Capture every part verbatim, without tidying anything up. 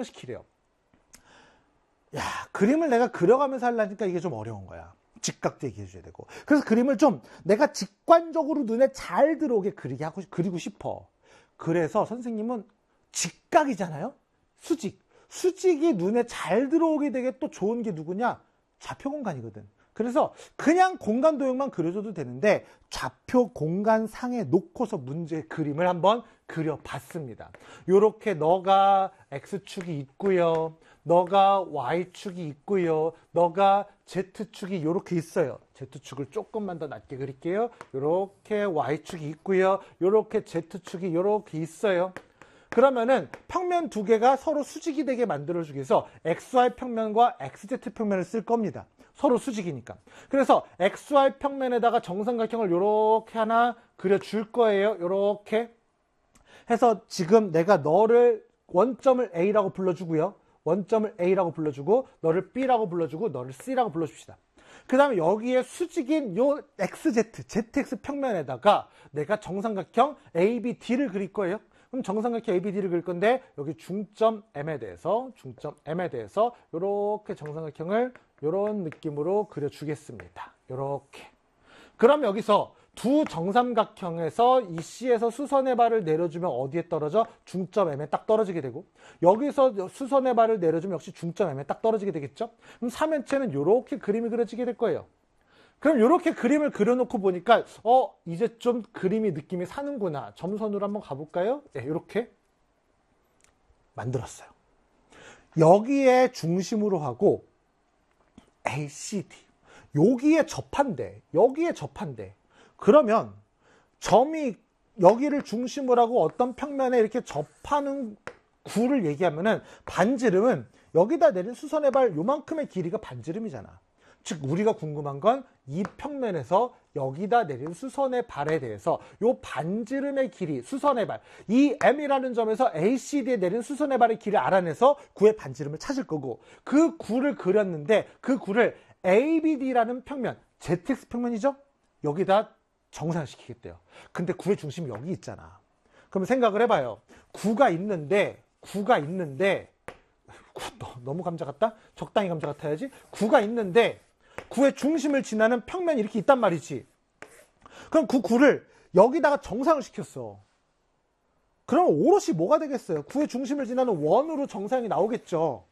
정상시키래요. 야, 그림을 내가 그려가면서 하려니까 이게 좀 어려운 거야. 직각도 얘기해줘야 되고. 그래서 그림을 좀 내가 직관적으로 눈에 잘 들어오게 그리게 하고, 그리고 싶어. 그래서 선생님은 직각이잖아요? 수직. 수직이 눈에 잘 들어오게 되게 또 좋은 게 누구냐? 좌표 공간이거든. 그래서 그냥 공간 도형만 그려줘도 되는데 좌표 공간상에 놓고서 문제 그림을 한번 그려봤습니다. 요렇게 너가 X축이 있고요. 너가 Y축이 있고요. 너가 Z축이 요렇게 있어요. Z축을 조금만 더 낮게 그릴게요. 요렇게 Y축이 있고요. 요렇게 Z축이 요렇게 있어요. 그러면은 평면 두 개가 서로 수직이 되게 만들어주기 위해서 엑스와이 평면과 엑스제트 평면을 쓸 겁니다. 서로 수직이니까. 그래서 엑스와이 평면에다가 정삼각형을 요렇게 하나 그려줄 거예요. 요렇게 해서 지금 내가 너를 원점을 A라고 불러주고요. 원점을 A라고 불러주고 너를 B라고 불러주고 너를 C라고 불러줍시다. 그 다음에 여기에 수직인 요 엑스제트, 제트엑스 평면에다가 내가 정삼각형 에이비디를 그릴 거예요. 그럼 정삼각형 에이비디를 그릴 건데 여기 중점 M에 대해서 중점 M에 대해서 이렇게 정삼각형을 이런 느낌으로 그려주겠습니다. 이렇게. 그럼 여기서 두 정삼각형에서 이 C에서 수선의 발을 내려주면 어디에 떨어져? 중점 M에 딱 떨어지게 되고 여기서 수선의 발을 내려주면 역시 중점 M에 딱 떨어지게 되겠죠? 그럼 삼면체는 이렇게 그림이 그려지게 될 거예요. 그럼 이렇게 그림을 그려놓고 보니까 어 이제 좀 그림이 느낌이 사는구나. 점선으로 한번 가볼까요? 네, 이렇게 만들었어요. 여기에 중심으로 하고 에이씨디 여기에 접한대. 여기에 접한대. 그러면 점이 여기를 중심으로 하고 어떤 평면에 이렇게 접하는 구를 얘기하면은 반지름은 여기다 내린 수선의 발 요만큼의 길이가 반지름이잖아. 즉 우리가 궁금한 건 이 평면에서 여기다 내린 수선의 발에 대해서 요 반지름의 길이, 수선의 발, 이 M이라는 점에서 에이씨디에 내린 수선의 발의 길을 알아내서 구의 반지름을 찾을 거고 그 구를 그렸는데 그 구를 에이비디라는 평면, 제트엑스 평면이죠? 여기다 정상시키겠대요. 근데 구의 중심이 여기 있잖아. 그럼 생각을 해봐요. 구가 있는데 구가 있는데 구, 너무 감자 같다? 적당히 감자 같아야지. 구가 있는데 구의 중심을 지나는 평면이 이렇게 있단 말이지. 그럼 그 구를 여기다가 정상을 시켰어. 그럼 오롯이 뭐가 되겠어요? 구의 중심을 지나는 원으로 정상이 나오겠죠.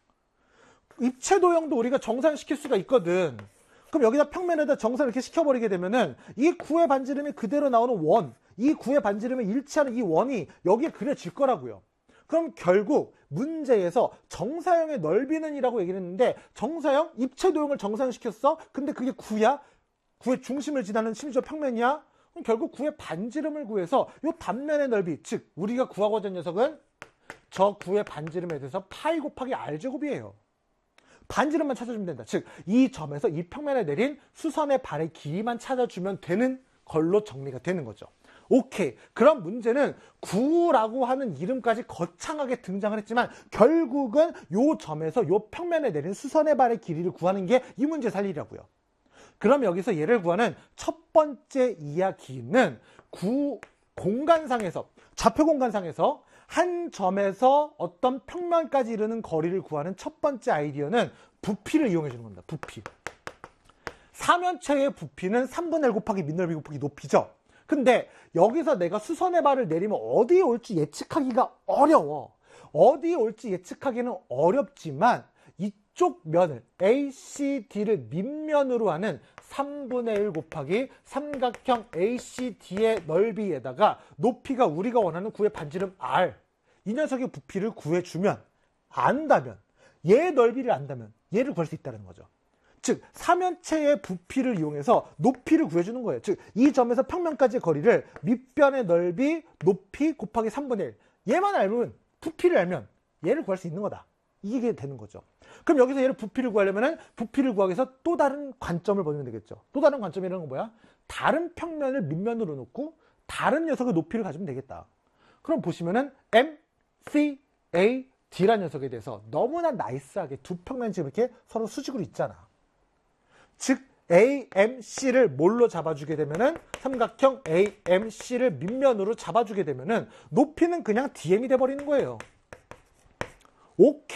입체 도형도 우리가 정상시킬 수가 있거든. 그럼 여기다 평면에다 정상을 이렇게 시켜버리게 되면은 이 구의 반지름이 그대로 나오는 원, 이 구의 반지름에 일치하는 이 원이 여기에 그려질 거라고요. 그럼 결국 문제에서 정사형의 넓이는 이라고 얘기를 했는데 정사형 입체 도형을 정상시켰어? 근데 그게 구야? 구의 중심을 지나는 심지어 평면이야? 그럼 결국 구의 반지름을 구해서 이 단면의 넓이, 즉 우리가 구하고자 하는 녀석은 저 구의 반지름에 대해서 파이 곱하기 R제곱이에요. 반지름만 찾아주면 된다. 즉 이 점에서 이 평면에 내린 수선의 발의 길이만 찾아주면 되는 걸로 정리가 되는 거죠. 오케이. 그럼 문제는 구라고 하는 이름까지 거창하게 등장을 했지만 결국은 요 점에서 요 평면에 내린 수선의 발의 길이를 구하는 게 이 문제 살 일이라고요. 그럼 여기서 얘를 구하는 첫 번째 이야기는 구 공간상에서, 좌표 공간상에서 한 점에서 어떤 평면까지 이르는 거리를 구하는 첫 번째 아이디어는 부피를 이용해 주는 겁니다. 부피. 삼면체의 부피는 삼분의 일 곱하기 밑넓이 곱하기 높이죠. 근데 여기서 내가 수선의 발을 내리면 어디에 올지 예측하기가 어려워. 어디에 올지 예측하기는 어렵지만 이쪽 면을 에이씨디를 밑면으로 하는 삼분의 일 곱하기 삼각형 에이씨디의 넓이에다가 높이가 우리가 원하는 구의 반지름 R, 이 녀석의 부피를 구해주면, 안다면, 얘의 넓이를 안다면 얘를 구할 수 있다는 거죠. 즉 삼면체의 부피를 이용해서 높이를 구해주는 거예요. 즉 이 점에서 평면까지의 거리를 밑변의 넓이, 높이 곱하기 삼분의 일, 얘만 알면, 부피를 알면 얘를 구할 수 있는 거다. 이게 되는 거죠. 그럼 여기서 얘를 부피를 구하려면 부피를 구하기 위해서 또 다른 관점을 보면 되겠죠. 또 다른 관점이라는 건 뭐야? 다른 평면을 밑면으로 놓고 다른 녀석의 높이를 가지면 되겠다. 그럼 보시면은 M, C, A, D라는 녀석에 대해서 너무나 나이스하게 두 평면이 지금 이렇게 서로 수직으로 있잖아. 즉 A, M, C를 뭘로 잡아주게 되면은 삼각형 A, M, C를 밑면으로 잡아주게 되면은 높이는 그냥 디엠이 돼버리는 거예요. 오케이.